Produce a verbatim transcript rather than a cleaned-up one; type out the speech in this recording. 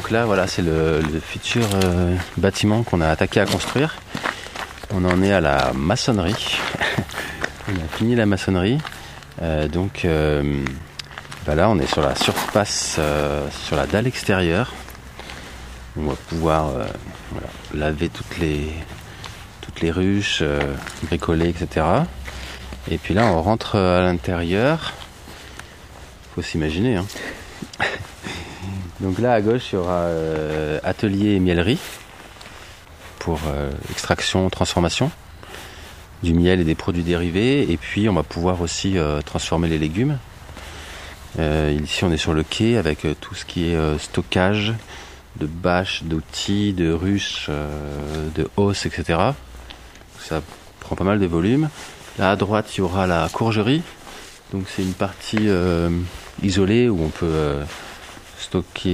Donc là, voilà, c'est le, le futur euh, bâtiment qu'on a attaqué à construire. On en est à la maçonnerie. On a fini la maçonnerie. Euh, donc euh, bah là, on est sur la surface, euh, sur la dalle extérieure. On va pouvoir euh, voilà, laver toutes les, toutes les ruches, euh, bricoler, et cetera. Et puis là, on rentre à l'intérieur. Faut s'imaginer, hein. Donc là, à gauche, il y aura euh, atelier et mielerie pour euh, extraction, transformation du miel et des produits dérivés. Et puis, on va pouvoir aussi euh, transformer les légumes. Euh, ici, on est sur le quai avec euh, tout ce qui est euh, stockage de bâches, d'outils, de ruches, euh, de hausses, et cetera. Ça prend pas mal de volume. Là, à droite, il y aura la courgerie. Donc, c'est une partie euh, isolée où on peut euh, stocker